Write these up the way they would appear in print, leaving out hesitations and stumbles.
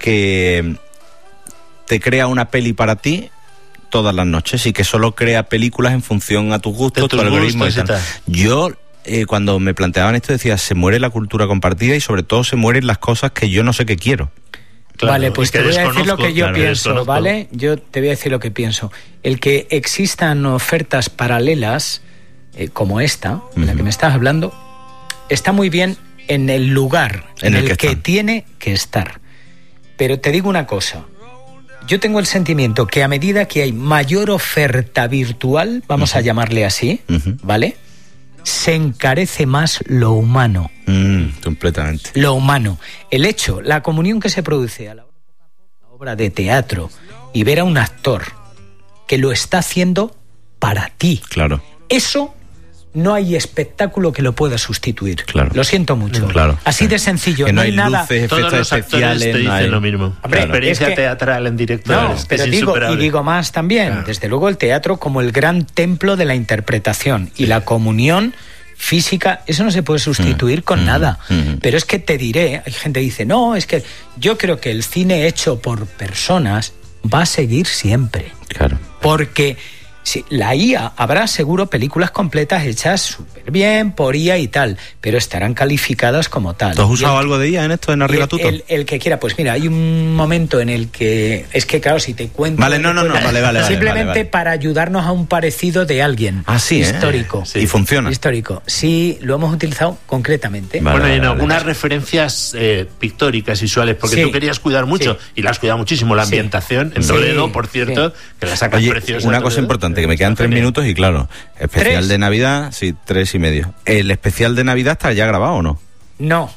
que te crea una peli para ti todas las noches y que solo crea películas en función a tus gustos, tu algoritmo y tal. Yo, cuando me planteaban esto, decía, se muere la cultura compartida y sobre todo se mueren las cosas que yo no sé qué quiero. Claro, vale, pues te voy a decir lo que yo pienso, ¿vale? Yo te voy a decir lo que pienso. El que existan ofertas paralelas, como esta, de la que me estás hablando, está muy bien en el lugar en el que tiene que estar. Pero te digo una cosa, yo tengo el sentimiento que a medida que hay mayor oferta virtual, vamos a llamarle así, ¿vale?, se encarece más lo humano. Completamente. Lo humano. El hecho, la comunión que se produce a la obra de teatro y ver a un actor que lo está haciendo para ti. Claro. Eso no hay espectáculo que lo pueda sustituir. Claro. Lo siento mucho. Claro. Así de sencillo. Que no hay nada. luces, efectos todos los especiales. Te dicen lo mismo. Hombre, la experiencia es que, teatral en directo no, es pero digo más también. Claro. Desde luego el teatro como el gran templo de la interpretación y la comunión física, eso no se puede sustituir con nada. Pero es que te diré, hay gente que dice, no, es que yo creo que el cine hecho por personas va a seguir siempre. Claro. Porque sí, la IA habrá seguro películas completas hechas súper bien por IA y tal, pero estarán calificadas como tal. ¿Tú has usado algo de IA en esto en Arriba Tuto? El que quiera, pues mira, hay un momento en el que, es que claro, si te cuento... Vale, vale. Simplemente para ayudarnos a un parecido de alguien histórico. Sí. Y funciona. Histórico. Sí, lo hemos utilizado concretamente. Bueno, y en algunas referencias pictóricas, visuales, porque tú querías cuidar mucho, y la has cuidado muchísimo, la ambientación en Toledo, por cierto, que la sacas preciosa. Una cosa importante, que me quedan 3 minutos y claro, especial 3 de Navidad, sí, 3 y medio. ¿El especial de Navidad está ya grabado o no? No.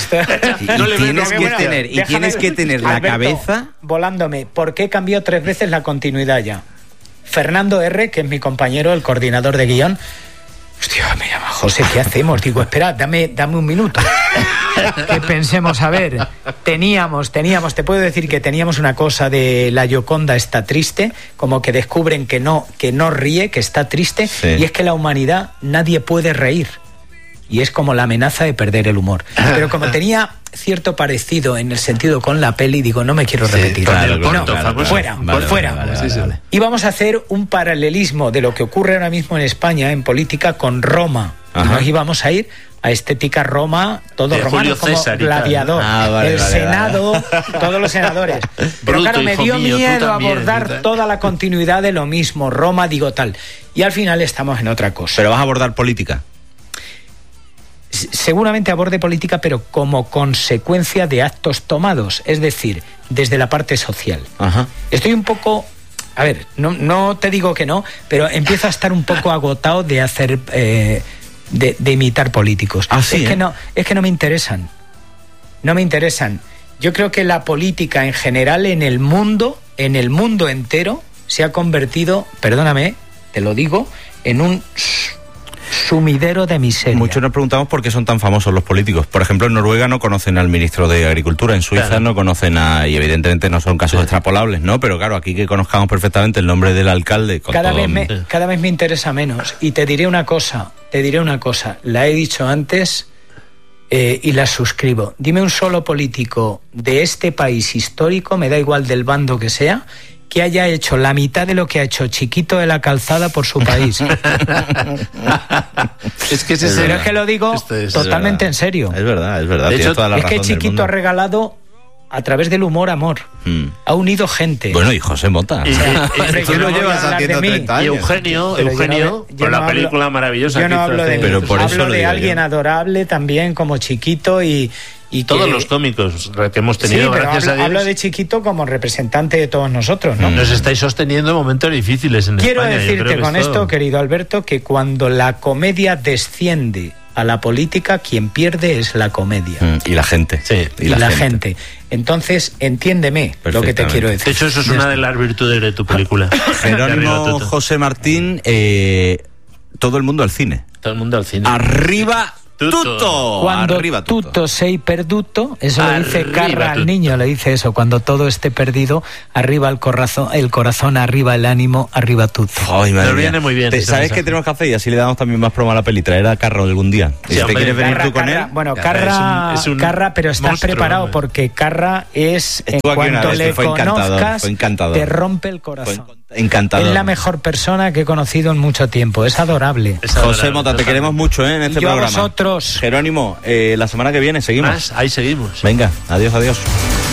Tienes que tener la Alberto, cabeza volándome. ¿Por qué cambió 3 veces la continuidad ya? Fernando R., que es mi compañero, el coordinador de guión, hostia, me llama José, ¿qué hacemos? Digo, espera, dame un minuto. Que pensemos, a ver, teníamos, te puedo decir que teníamos una cosa de la Gioconda está triste, como que descubren que no ríe, que está triste, y es que la humanidad nadie puede reír. Y es como la amenaza de perder el humor. Pero como tenía cierto parecido en el sentido con la peli, digo, no me quiero repetir. Fuera. Vale. Y vamos a hacer un paralelismo de lo que ocurre ahora mismo en España, en política, con Roma. Nos íbamos a ir a estética Roma, todo romano, como Gladiador, Senado, todos los senadores. Pero claro, me dio miedo abordar toda la continuidad de lo mismo, Roma, digo tal. Y al final estamos en otra cosa. ¿Pero vas a abordar política? Seguramente aborde política, pero como consecuencia de actos tomados, es decir, desde la parte social. Estoy un poco... A ver, no te digo que no, pero empiezo a estar un poco agotado de hacer... de imitar políticos. Es que no me interesan. No me interesan. Yo creo que la política en general en el mundo entero se ha convertido, perdóname, te lo digo, en un sumidero de miseria. Muchos nos preguntamos por qué son tan famosos los políticos. Por ejemplo, en Noruega no conocen al ministro de Agricultura, en Suiza no conocen y evidentemente no son casos extrapolables, ¿no? Pero claro, aquí que conozcamos perfectamente el nombre del alcalde... Cada vez me interesa menos. Y te diré una cosa, la he dicho antes y la suscribo. Dime un solo político de este país histórico, me da igual del bando que sea, que haya hecho la mitad de lo que ha hecho Chiquito de la Calzada por su país. Es que pero es que lo digo totalmente en serio. Es verdad. De hecho, toda la es que Chiquito ha regalado a través del humor amor. Ha unido gente. Bueno, y José Mota. Tú lo llevas haciendo 30 años. Y Eugenio, por la película maravillosa. Yo no hablo de mí, hablo de alguien adorable también como Chiquito y todos los cómicos que hemos tenido, gracias a Dios. Hablo de Chiquito como representante de todos nosotros, ¿no? Nos estáis sosteniendo en momentos difíciles en Quiero España. Quiero decirte con esto, querido Alberto, que cuando la comedia desciende a la política, quien pierde es la comedia. Y la gente. Sí, y la gente. Entonces, entiéndeme lo que te quiero decir. De hecho, eso es una de las virtudes de tu película. Jerónimo José Martín, todo el mundo al cine. Todo el mundo al cine. Arriba Tutto. Cuando Arriba, tutto sei perduto, eso lo dice Arriba, Carra al tutto. niño, le dice eso. Cuando todo esté perdido, arriba el corazón, arriba el ánimo, arriba tutto. Ay, madre Nos mía. viene muy bien ese ¿Sabes mensaje. qué tenemos que hacer? Y así le damos también más promo a la peli. Traer a Carro algún día. Sí, Si te hombre, quieres venir tú con él. Bueno, Carra Carra, es un Carra, pero estás monstruo, preparado hombre. porque Carra es, en Estuvo aquí una cuanto vez, le fue encantador, conozcas, fue encantador. te rompe el corazón. Encantador. Es la mejor persona que he conocido en mucho tiempo. Es adorable. Es José adorable, Mota, te totalmente. queremos mucho en este Y yo a programa. vosotros. Jerónimo, la semana que viene seguimos. Más, ahí seguimos. Venga, adiós, adiós.